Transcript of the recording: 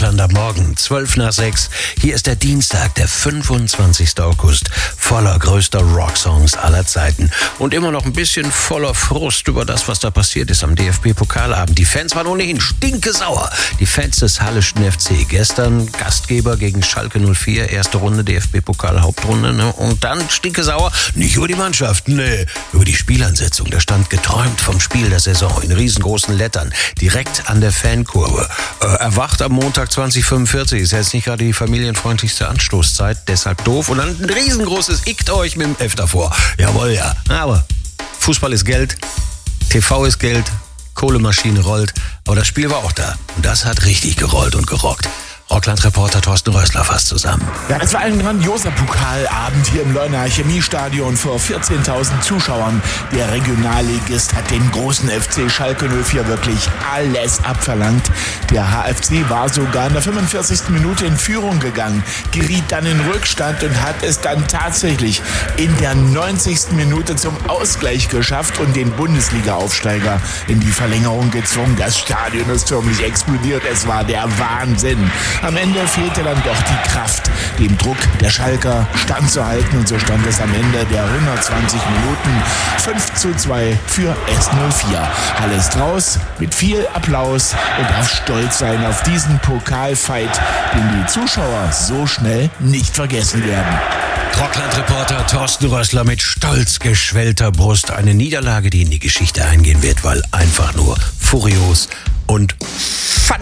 Rocklander Morgen, 5:12. Hier ist der Dienstag, der 25. August, voller größter Rocksongs aller Zeiten. Und immer noch ein bisschen voller Frust über das, was da passiert ist am DFB-Pokalabend. Die Fans waren ohnehin stinkesauer. Die Fans des Halleschen FC. Gestern Gastgeber gegen Schalke 04, erste Runde DFB-Pokal-Hauptrunde. Ne? Und dann stinkesauer, nicht über die Mannschaft, nee, über die Spielansetzung. Da stand geträumt vom Spiel der Saison in riesengroßen Lettern, direkt an der Fankurve. Erwacht am Montag 2045, ist jetzt nicht gerade die familienfreundlichste Anstoßzeit, deshalb doof. Und dann ein riesengroßes Ickt euch mit dem F davor. Jawohl, ja. Aber Fußball ist Geld, TV ist Geld, Kohlemaschine rollt. Aber das Spiel war auch da. Und das hat richtig gerollt und gerockt. Rockland-Reporter Thorsten Rössler fasst zusammen. Ja, es war ein grandioser Pokalabend hier im Leunaer Chemiestadion vor 14.000 Zuschauern. Der Regionalligist hat den großen FC Schalke 04 wirklich alles abverlangt. Der HFC war sogar in der 45. Minute in Führung gegangen, geriet dann in Rückstand und hat es dann tatsächlich in der 90. Minute zum Ausgleich geschafft und den Bundesliga-Aufsteiger in die Verlängerung gezwungen. Das Stadion ist förmlich explodiert. Es war der Wahnsinn. Am Ende fehlte dann doch die Kraft, dem Druck der Schalker standzuhalten. Und so stand es am Ende der 120 Minuten 5:2 für S04. Alles raus mit viel Applaus und darf stolz sein auf diesen Pokalfight, den die Zuschauer so schnell nicht vergessen werden. Rockland-Reporter Thorsten Rössler mit stolz geschwellter Brust. Eine Niederlage, die in die Geschichte eingehen wird, weil einfach nur furios und